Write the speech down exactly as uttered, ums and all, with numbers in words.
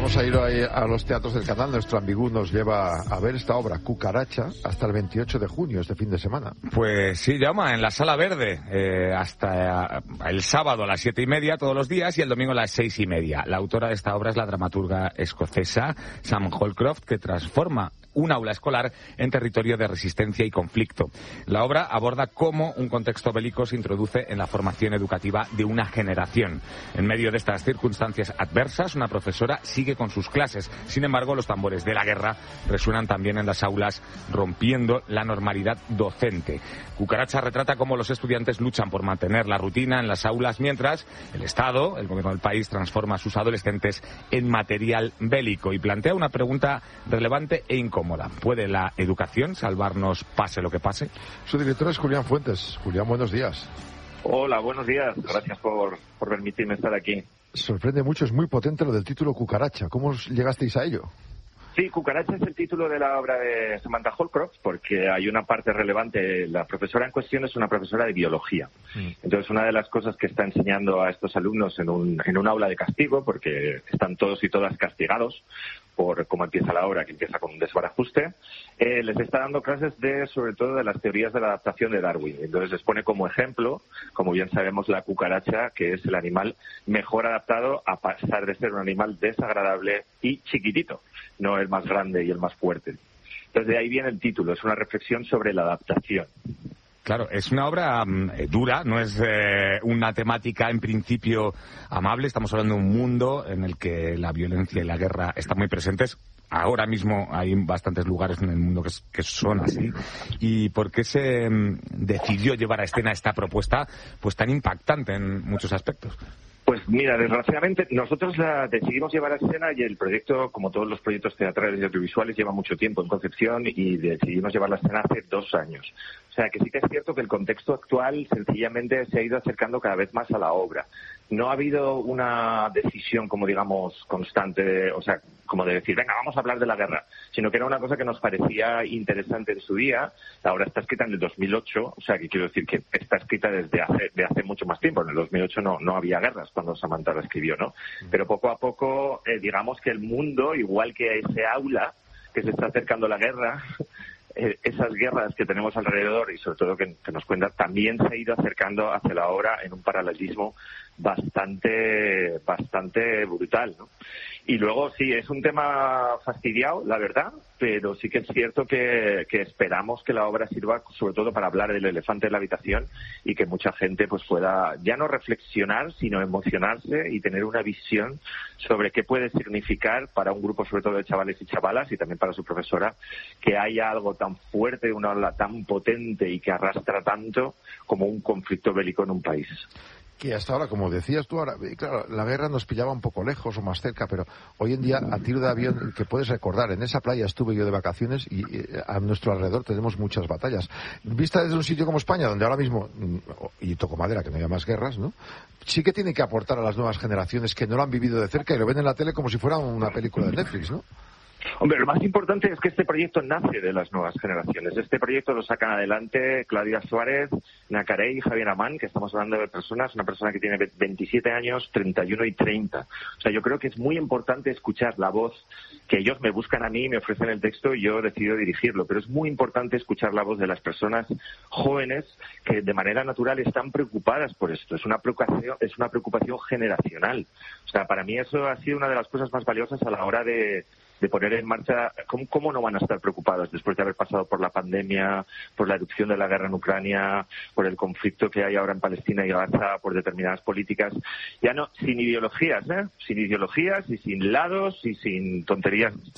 vamos a ir hoy a los teatros del canal. Nuestro ambigú nos lleva a ver esta obra, Cucaracha, hasta el veintiocho de junio, este fin de semana. Pues sí, llama en la Sala Verde, eh, hasta el sábado a las siete y media todos los días y el domingo a las seis y media. La autora de esta obra es la dramaturga escocesa Sam Holcroft, que transforma un aula escolar en territorio de resistencia y conflicto. La obra aborda cómo un contexto bélico se introduce en la formación educativa de una generación. En medio de estas circunstancias adversas, una profesora sigue con sus clases. Sin embargo, los tambores de la guerra resuenan también en las aulas, rompiendo la normalidad docente. Cucaracha retrata cómo los estudiantes luchan por mantener la rutina en las aulas, mientras el Estado, el gobierno del país, transforma a sus adolescentes en material bélico y plantea una pregunta relevante e incómoda. ¿Puede la educación salvarnos pase lo que pase? Su director es Julián Fuentes. Julián, buenos días. Hola, buenos días. Gracias por, por permitirme estar aquí. Sorprende mucho, es muy potente lo del título Cucaracha. ¿Cómo llegasteis a ello? Sí, Cucaracha es el título de la obra de Samantha Holcroft porque hay una parte relevante. La profesora en cuestión es una profesora de biología. Mm. Entonces, una de las cosas que está enseñando a estos alumnos en un, en un aula de castigo, porque están todos y todas castigados por cómo empieza la obra, que empieza con un desbarajuste, eh, les está dando clases de, sobre todo, de las teorías de la adaptación de Darwin. Entonces, les pone como ejemplo, como bien sabemos, la cucaracha, que es el animal mejor adaptado a pasar de ser un animal desagradable y chiquitito, no el más grande y el más fuerte. Entonces, de ahí viene el título, es una reflexión sobre la adaptación. Claro, es una obra um, dura, no es eh, una temática en principio amable. Estamos hablando de un mundo en el que la violencia y la guerra están muy presentes. Ahora mismo hay bastantes lugares en el mundo que, que son así. ¿Y por qué se um, decidió llevar a escena esta propuesta pues tan impactante en muchos aspectos? Pues mira, desgraciadamente nosotros la decidimos llevar a escena y el proyecto, como todos los proyectos teatrales y audiovisuales, lleva mucho tiempo en concepción y decidimos llevarla a escena hace dos años. O sea, que sí que es cierto que el contexto actual sencillamente se ha ido acercando cada vez más a la obra. No ha habido una decisión, como digamos, constante, de, o sea, como de decir, venga, vamos a hablar de la guerra, sino que era una cosa que nos parecía interesante en su día. La obra está escrita en el dos mil ocho, o sea, que quiero decir que está escrita desde hace, de hace mucho más tiempo. En el dos mil ocho no, no había guerras cuando Samantha la escribió, ¿no? Pero poco a poco, eh, digamos que el mundo, igual que ese aula que se está acercando a la guerra, eh, esas guerras que tenemos alrededor y sobre todo que, que nos cuenta, también se ha ido acercando hacia la obra en un paralelismo bastante, bastante brutal, ¿no? Y luego sí, es un tema fastidiado, la verdad, pero sí que es cierto que, que esperamos que la obra sirva sobre todo para hablar del elefante en la habitación y que mucha gente pues pueda ya no reflexionar, sino emocionarse y tener una visión sobre qué puede significar para un grupo sobre todo de chavales y chavalas y también para su profesora que haya algo tan fuerte, una ola tan potente y que arrastra tanto como un conflicto bélico en un país. Que hasta ahora, como decías tú ahora, claro, la guerra nos pillaba un poco lejos o más cerca, pero hoy en día a tiro de avión, que puedes recordar, en esa playa estuve yo de vacaciones y a nuestro alrededor tenemos muchas batallas. Vista desde un sitio como España, donde ahora mismo, y toco madera, que no haya más guerras, ¿no? Sí que tiene que aportar a las nuevas generaciones que no lo han vivido de cerca y lo ven en la tele como si fuera una película de Netflix, ¿no? Hombre, lo más importante es que este proyecto nace de las nuevas generaciones. Este proyecto lo sacan adelante Claudia Suárez, Nacaré y Javier Amán, que estamos hablando de personas, una persona que tiene veintisiete años, treinta y uno y treinta. O sea, yo creo que es muy importante escuchar la voz, que ellos me buscan a mí, me ofrecen el texto y yo decido dirigirlo, pero es muy importante escuchar la voz de las personas jóvenes que de manera natural están preocupadas por esto. Es una preocupación, es una preocupación generacional. O sea, para mí eso ha sido una de las cosas más valiosas a la hora de de poner en marcha, ¿cómo, ¿cómo no van a estar preocupados después de haber pasado por la pandemia, por la erupción de la guerra en Ucrania, por el conflicto que hay ahora en Palestina y Gaza, por determinadas políticas? Ya no, sin ideologías, ¿eh? Sin ideologías y sin lados y sin tonterías